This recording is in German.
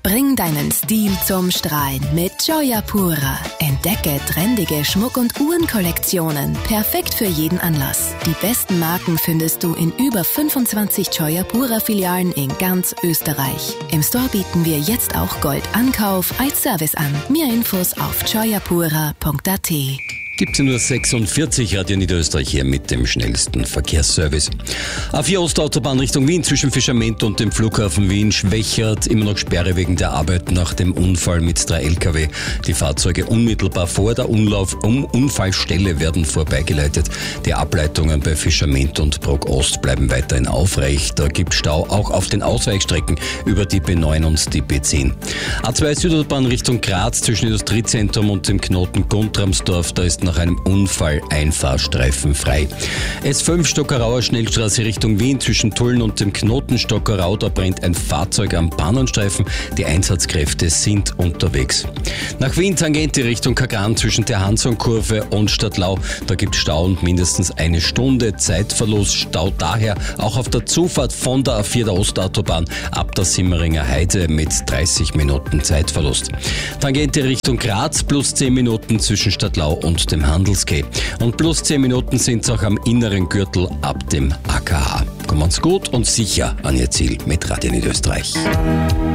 Bring deinen Stil zum Strahlen mit Joyapura. Entdecke trendige Schmuck- und Uhrenkollektionen. Perfekt für jeden Anlass. Die besten Marken findest du in über 25 Joyapura-Filialen in ganz Österreich. Im Store bieten wir jetzt auch Goldankauf als Service an. Mehr Infos auf joyapura.at. Gibt nur 46 Radio Niederösterreich hier mit dem schnellsten Verkehrsservice. A4 Ostautobahn Richtung Wien zwischen Fischerment und dem Flughafen Wien schwächert, immer noch Sperre wegen der Arbeit nach dem Unfall mit 3 Lkw. Die Fahrzeuge unmittelbar vor der Unfallstelle werden vorbeigeleitet. Die Ableitungen bei Fischerment und Bruck Ost bleiben weiterhin aufrecht. Da gibt Stau auch auf den Ausweichstrecken über die B9 und die B10. A2 Südautobahn Richtung Graz zwischen Industriezentrum und dem Knoten Guntramsdorf, da ist nach einem Unfall ein Fahrstreifen frei. S5 Stockerauer Schnellstraße Richtung Wien zwischen Tulln und dem Knoten Stockerau, da brennt ein Fahrzeug am Bahnanstreifen. Die Einsatzkräfte sind unterwegs. Nach Wien Tangente Richtung Kagran zwischen der Hansonkurve und Stadtlau, da gibt es Stau und mindestens eine Stunde Zeitverlust. Stau daher auch auf der Zufahrt von der A4 der Ostautobahn ab der Simmeringer Heide mit 30 Minuten Zeitverlust. Tangente Richtung Graz plus 10 Minuten zwischen Stadtlau und dem Handelsquai. Und plus 10 Minuten sind es auch am inneren Gürtel ab dem AKH. Kommen's gut und sicher an Ihr Ziel mit Radio Niederösterreich.